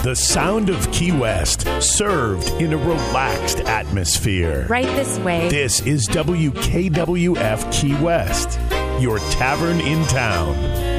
The sound of Key West, served in a relaxed atmosphere. Right this way. This is WKWF Key West, your tavern in town.